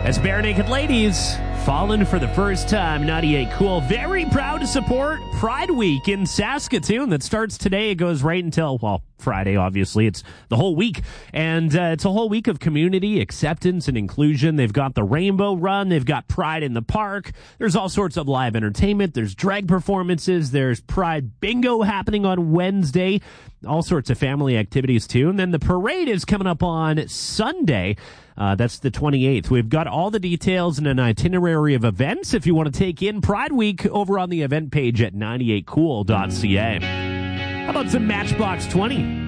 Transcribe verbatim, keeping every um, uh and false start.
As Bare Naked Ladies, fallen for the first time, ninety-eight Cool. Very proud to support Pride Week in Saskatoon that starts today. It goes right until, well, Friday, obviously. It's the whole week. And uh, it's a whole week of community acceptance and inclusion. They've got the Rainbow Run. They've got Pride in the Park. There's all sorts of live entertainment. There's drag performances. There's Pride Bingo happening on Wednesday. All sorts of family activities, too. And then the parade is coming up on Sunday. Uh, that's the twenty-eighth. We've got all the details and an itinerary of events if you want to take in Pride Week over on the event page at ninety-eight cool dot c a. How about some Matchbox twenty?